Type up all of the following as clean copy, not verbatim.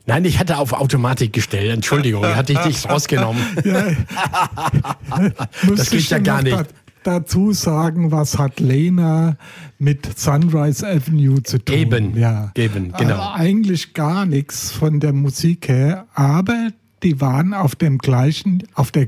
Nein, ich hatte auf Automatik gestellt. Entschuldigung, hatte ich dich rausgenommen. Ja, das geht ja gar nicht. Dazu sagen, was hat Lena mit Sunrise Avenue zu tun? Eben, ja. Genau. Eigentlich gar nichts von der Musik her, aber die waren auf der gleichen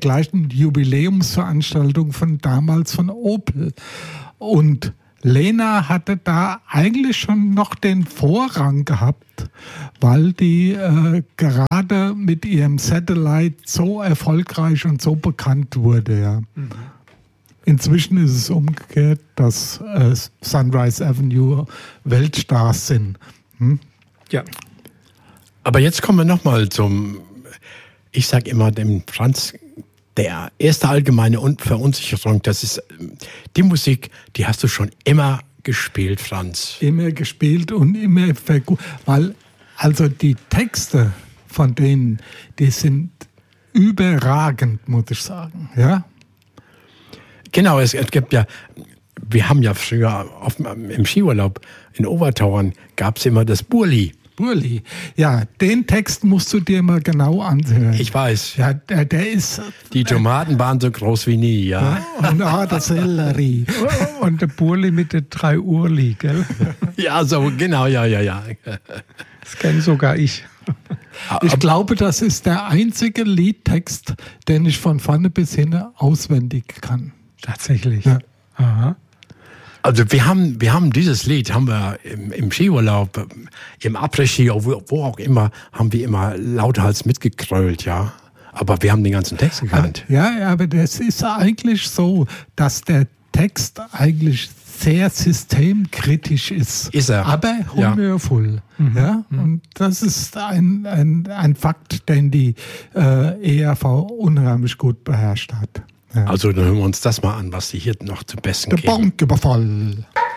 Jubiläumsveranstaltung von damals von Opel. Und Lena hatte da eigentlich schon noch den Vorrang gehabt, weil die gerade mit ihrem Satellite so erfolgreich und so bekannt wurde. Ja. Mhm. Inzwischen ist es umgekehrt, dass Sunrise Avenue Weltstars sind. Hm? Ja. Aber jetzt kommen wir nochmal zum, ich sage immer dem Franz, der erste allgemeine Verunsicherung, das ist die Musik, die hast du schon immer gespielt, Franz. Immer gespielt und immer weil also die Texte von denen, die sind überragend, muss ich sagen, ja. Genau, es gibt ja, wir haben ja früher im Skiurlaub in Obertauern gab es immer das Burli. Burli, ja, den Text musst du dir mal genau anhören. Ich weiß. Ja, der ist... Die Tomaten waren so groß wie nie, ja. Und der Sellerie. Und der Burli mit den 3 Urli, gell? Ja, so, genau, ja. Das kenne sogar ich. Ich glaube, das ist der einzige Liedtext, den ich von vorne bis hinten auswendig kann. Tatsächlich. Ja. Aha. Also wir haben dieses Lied, haben wir im Skiurlaub, im Après-Ski, wo auch immer, haben wir immer lauthals mitgekrölt, ja. Aber wir haben den ganzen Text gekannt. Ja, aber das ist eigentlich so, dass der Text eigentlich sehr systemkritisch ist. Ist er. Aber humorvoll. Ja. Und das ist ein Fakt, den die ERV unheimlich gut beherrscht hat. Ja. Also dann hören wir uns das mal an, was sie hier noch zum Besten Der geben. Banküberfall.